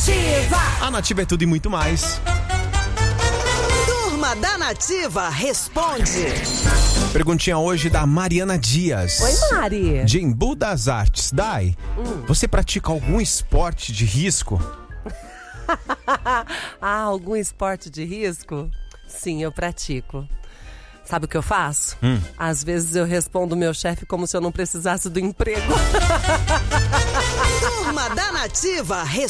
Nativa. A Nativa é tudo e muito mais. Turma da Nativa responde. Perguntinha hoje da Mariana Dias. Oi, Mari. De Embu das Artes. Dai, você pratica algum esporte de risco? Algum esporte de risco? Sim, eu pratico. Sabe o que eu faço? Às vezes eu respondo meu chefe como se eu não precisasse do emprego. Turma da Nativa responde.